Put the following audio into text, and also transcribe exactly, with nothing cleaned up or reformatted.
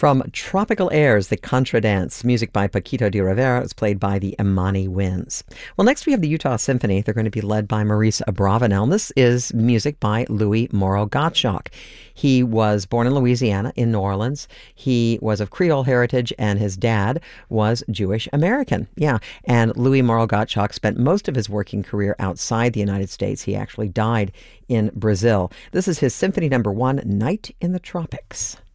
From Tropical Airs, the Contra Dance, music by Paquito de Rivera, is played by the Imani Winds. Well, next we have the Utah Symphony. They're going to be led by Maurice Abravanel, and this is music by Louis Morrow Gottschalk. He was born in Louisiana, in New Orleans. He was of Creole heritage, and his dad was Jewish American. Yeah, and Louis Morrow Gottschalk spent most of his working career outside the United States. He actually died in Brazil. This is his Symphony Number One, Night in the Tropics.